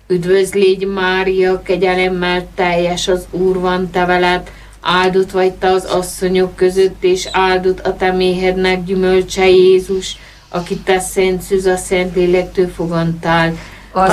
Üdvözl légy Mária, kegyelemmel teljes, az Úr van te veled, áldott vagy te az asszonyok között, és áldott a te méhednek gyümölcse Jézus, aki te szent szűz a Szent Lélektől fogantál.